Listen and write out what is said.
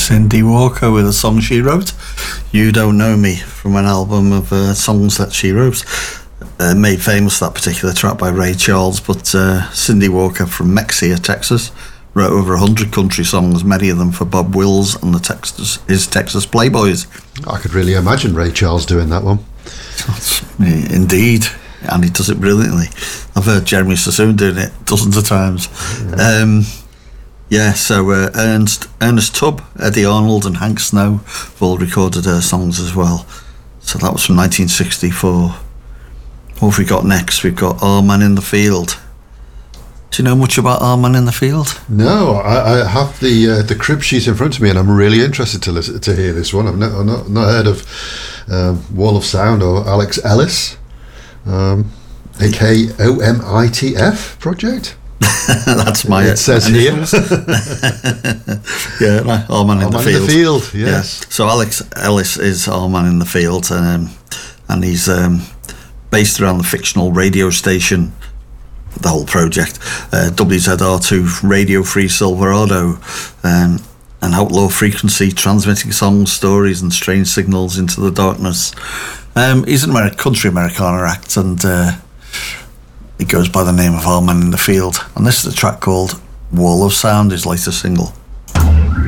Cindy Walker with a song she wrote, You Don't Know Me, from an album of songs that she wrote. Made famous, that particular track, by Ray Charles, but Cindy Walker from Mexia, Texas, wrote over 100 country songs, many of them for Bob Wills and his Texas Playboys. I could really imagine Ray Charles doing that one. Indeed, and he does it brilliantly. I've heard Jeremy Sassoon doing it dozens of times. So Ernest Tubb, Eddie Arnold and Hank Snow have all recorded her songs as well. So that was from 1964. What have we got next? We've got Our Man in the Field. Do you know much about Our Man in the Field? No, I have the crib sheet in front of me, and I'm really interested to hear this one. I've not heard of Wall of Sound or Alex Ellis, aka OMITF Project. That's my. It says here. Yeah, Our Man in the Field. Yes. So Alex Ellis is Our Man in the Field, and he's based around the fictional radio station, the whole project, WZR2 Radio Free Silverado, an outlaw frequency transmitting songs, stories and strange signals into the darkness. He's an country Americana act, and it goes by the name of Our Man in the Field, and this is a track called Wall of Sound, his latest single.